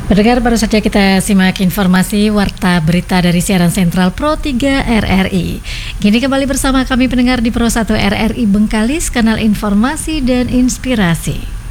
Pendengar, baru saja kita simak informasi Warta Berita dari siaran sentral Pro 3 RRI. Kini kembali bersama kami pendengar di Pro 1 RRI Bengkalis, kanal informasi dan inspirasi.